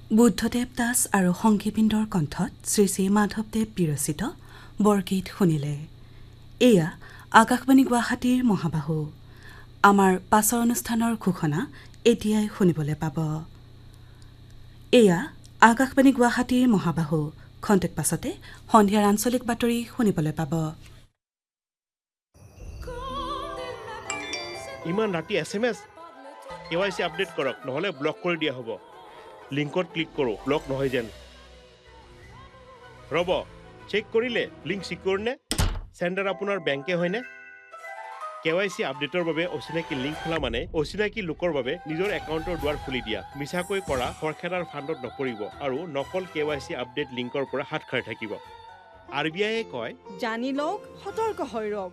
বুদ্ধদেৱ দাস আৰু সংগীপিণ্ডৰ কণ্ঠত শ্ৰী শ্ৰী মাধৱদেৱ বিৰচিত বৰগীত শুনিলে। এয়া আকাশবাণী গুৱাহাটীৰ মহাবাহু। আমাৰ পাছৰ অনুষ্ঠানৰ ঘোষণা এতিয়াই শুনিবলৈ পাব। এয়া আকাশবাণী গুৱাহাটীৰ মহাবাহু। খন্তেক পাছতে সন্ধিয়াৰ আঞ্চলিক বাতৰি শুনিবলৈ পাব। ইমান ৰাতি SMS KYC আপডেট কৰক, নহলে ব্লক কৰি দিয়া হ'ব। লিংকত ক্লিক কৰো, ব্লক নহয় যেন। ৰব, চেক কৰিলে লিংক সিকিউৰ নে? সেন্ডাৰ আপোনাৰ বেংকে হয়নে? KYC আপডেটৰ বাবে অচিনাকি লিংক খোলা মানে অচিনাকি লোকৰ বাবে নিজৰ একাউণ্টৰ দুৱাৰ খুলি দিয়া। মিছাকৈ কৰা খৰখেদাৰ ফাণ্ডত নপৰিব আৰু নকল KYC আপডেট লিংকৰ পৰা হাত সাৰি থাকিব। RBI কয়, জানি লওক, সতৰ্ক হৈ ৰওক।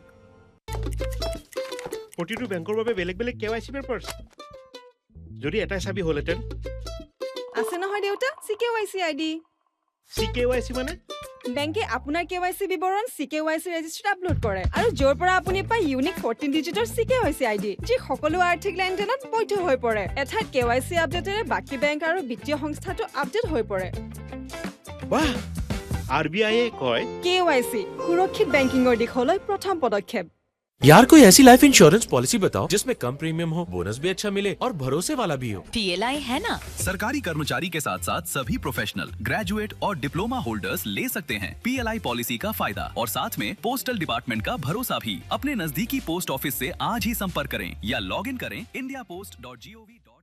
প্ৰতিটো বেংকৰ বাবে বেলেগ বেলেগ KYC পেপাৰ্ছ। যদি এটাই চাবি হ'লহেঁতেন। আছে নহয় দেউতা, CKYC ID। CKYC মানে? বেংকে আপোনাৰ KYC বিৱৰণ CKYC ৰেজিষ্ট্ৰাৰত আপলোড কৰে আৰু য'ৰ পৰা আপুনি পায় ইউনিক 14 ডিজিটৰ CKYC ID, যি সকলো আৰ্থিক লেনদেনত বৈধ হৈ পৰে। এঠাইত KYC আপডেটেৰে বাকী বেংক আৰু বিত্তীয় সংস্থাটো আপডেট হৈ পৰে। বাহ! RBI কয়, KYC সুৰক্ষিত বেংকিংৰ দিশলৈ প্ৰথম পদক্ষেপ। यार कोई ऐसी लाइफ इंश्योरेंस पॉलिसी बताओ जिसमें कम प्रीमियम हो, बोनस भी अच्छा मिले और भरोसे वाला भी हो। PLI है ना? सरकारी कर्मचारी के साथ साथ सभी प्रोफेशनल, ग्रेजुएट और डिप्लोमा होल्डर्स ले सकते हैं PLI पॉलिसी का फायदा और साथ में पोस्टल डिपार्टमेंट का भरोसा भी। अपने नजदीकी पोस्ट ऑफिस से आज ही संपर्क करें या लॉग इन करें indiapost.gov.in पर।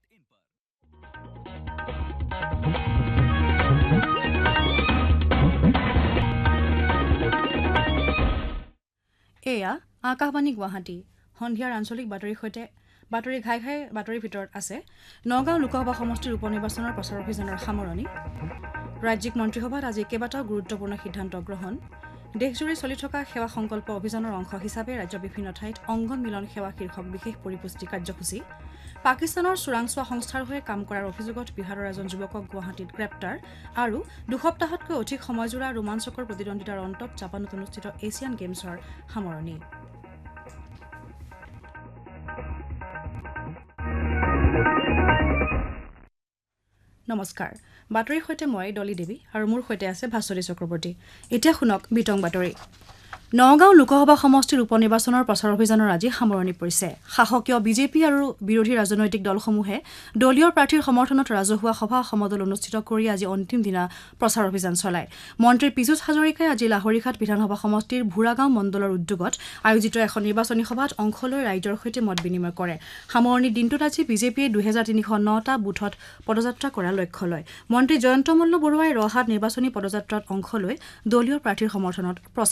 এয়া আকাশবাণী গুৱাহাটী। সন্ধিয়াৰ আঞ্চলিক বাতৰিৰ সৈতে বাতৰি ঘাই বাতৰিৰ ভিতৰত আছে নগাঁও লোকসভা সমষ্টিৰ উপ নিৰ্বাচনৰ প্ৰচাৰ অভিযানৰ সামৰণি। ৰাজ্যিক মন্ত্ৰীসভাত আজি কেইবাটাও গুৰুত্বপূৰ্ণ সিদ্ধান্ত গ্ৰহণ। দেশজুৰি চলি থকা সেৱা সংকল্প অভিযানৰ অংশ হিচাপে ৰাজ্যৰ বিভিন্ন ঠাইত অংগন মিলন সেৱা শীৰ্ষক বিশেষ পৰিপুষ্টি কাৰ্যসূচী। পাকিস্তানৰ চোৰাংচোৱা সংস্থাৰ হৈ কাম কৰাৰ অভিযোগত বিহাৰৰ এজন যুৱকক গুৱাহাটীত গ্ৰেপ্তাৰ আৰু দুসপ্তাহতকৈ অধিক সময়জোৰা ৰোমাঞ্চকৰ প্ৰতিদ্বন্দ্বিতাৰ অন্তত জাপানত অনুষ্ঠিত এছিয়ান গেমছৰ সামৰণি। নমস্কাৰ, বাতৰিৰ সৈতে মই ডলি দেৱী আৰু মোৰ সৈতে আছে ভাস্বতী চক্ৰৱৰ্তী। এতিয়া শুনক বিতং বাতৰি। নগাঁও লোকসভা সমষ্টিৰ উপ নিৰ্বাচনৰ প্ৰচাৰ অভিযানৰ আজি সামৰণি পৰিছে। শাসকীয় বিজেপি আৰু বিৰোধী ৰাজনৈতিক দলসমূহে দলীয় প্ৰাৰ্থীৰ সমৰ্থনত ৰাজহুৱা সভা সমদল অনুষ্ঠিত কৰি আজি অন্তিম দিনা প্ৰচাৰ অভিযান চলায়। মন্ত্ৰী পীযুষ হাজৰিকাই আজি লাহৰীঘাট বিধানসভা সমষ্টিৰ ভোৰাগাঁও মণ্ডলৰ উদ্যোগত আয়োজিত এখন নিৰ্বাচনী সভাত অংশ লৈ ৰাইজৰ সৈতে মত বিনিময় কৰে। সামৰণিৰ দিনটোত আজি বিজেপিয়ে 2309টা বুথত পদযাত্ৰা কৰাৰ লক্ষ্য লয়। মন্ত্ৰী জয়ন্ত মল্ল বৰুৱাই ৰহাত নিৰ্বাচনী পদযাত্ৰাত অংশ লৈ দলীয় প্ৰাৰ্থীৰ সমৰ্থনত প্ৰচাৰ